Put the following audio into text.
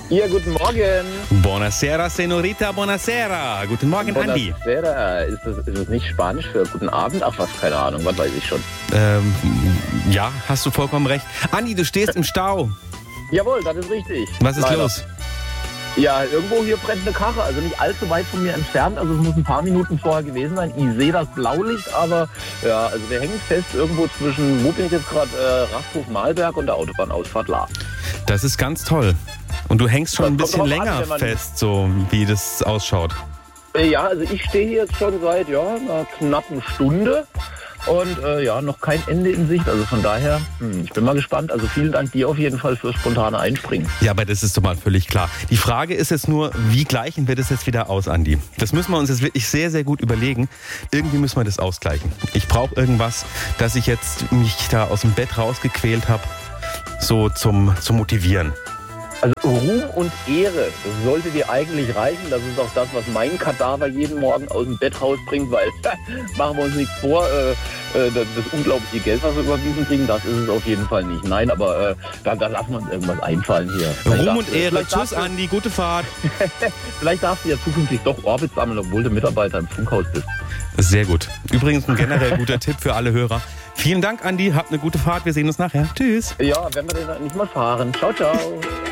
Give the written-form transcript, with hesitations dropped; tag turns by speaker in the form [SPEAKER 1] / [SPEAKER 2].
[SPEAKER 1] Ja, guten Morgen.
[SPEAKER 2] Buonasera, Senorita, buonasera. Guten Morgen, Andi.
[SPEAKER 1] Buonasera. Ist das nicht Spanisch für guten Abend? Ach was, keine Ahnung, was weiß ich schon.
[SPEAKER 2] Ja, hast du vollkommen recht. Andi, du stehst im Stau.
[SPEAKER 1] Jawohl, das ist richtig.
[SPEAKER 2] Was ist
[SPEAKER 1] Leider.
[SPEAKER 2] los?
[SPEAKER 1] Ja, irgendwo hier brennt eine Karre, also nicht allzu weit von mir entfernt. Also es muss ein paar Minuten vorher gewesen sein. Ich sehe das Blaulicht, aber ja, also wir hängen fest irgendwo zwischen, wo bin ich jetzt gerade, Rasthof-Malberg und der Autobahnausfahrt La.
[SPEAKER 2] Das ist ganz toll. Und du hängst schon ein
[SPEAKER 1] Das
[SPEAKER 2] bisschen
[SPEAKER 1] kommt drauf an,
[SPEAKER 2] länger
[SPEAKER 1] wenn man-
[SPEAKER 2] fest, so wie das ausschaut.
[SPEAKER 1] Ja, also ich stehe hier jetzt schon seit einer knappen Stunde. Und noch kein Ende in Sicht. Also von daher, ich bin mal gespannt. Also vielen Dank dir auf jeden Fall fürs spontane Einspringen.
[SPEAKER 2] Ja, aber das ist doch mal völlig klar. Die Frage ist jetzt nur, wie gleichen wir das jetzt wieder aus, Andi? Das müssen wir uns jetzt wirklich sehr, sehr gut überlegen. Irgendwie müssen wir das ausgleichen. Ich brauche irgendwas, dass ich jetzt mich da aus dem Bett rausgequält habe, so zum Motivieren.
[SPEAKER 1] Also Ruhm und Ehre, das sollte dir eigentlich reichen. Das ist auch das, was mein Kadaver jeden Morgen aus dem Bett rausbringt, weil, machen wir uns nichts vor, das unglaubliche Geld, was wir überwiesen kriegen, das ist es auf jeden Fall nicht. Nein, aber da lassen wir uns irgendwas einfallen hier.
[SPEAKER 2] Ruhm und Ehre. Tschüss, Andi. Gute Fahrt.
[SPEAKER 1] Vielleicht darfst du ja zukünftig doch Orbit sammeln, obwohl du Mitarbeiter im Funkhaus bist.
[SPEAKER 2] Sehr gut. Übrigens ein generell guter Tipp für alle Hörer. Vielen Dank, Andi. Habt eine gute Fahrt. Wir sehen uns nachher. Tschüss.
[SPEAKER 1] Ja, wenn wir den nicht mal fahren. Ciao, ciao.